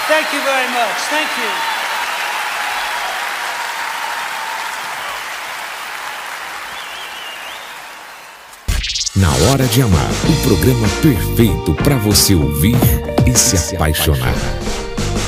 Thank you very much. Thank you. Na Hora de Amar, o programa perfeito para você ouvir e se apaixonar.